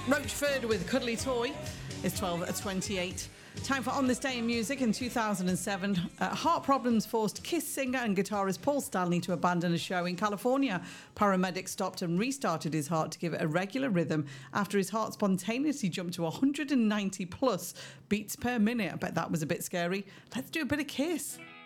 Roachford with Cuddly Toy is 12:28. Time for On This Day in Music. In 2007, heart problems forced Kiss singer and guitarist Paul Stanley to abandon a show in California. Paramedics stopped and restarted his heart to give it a regular rhythm after his heart spontaneously jumped to 190 plus beats per minute. I bet that was a bit scary. Let's do a bit of Kiss.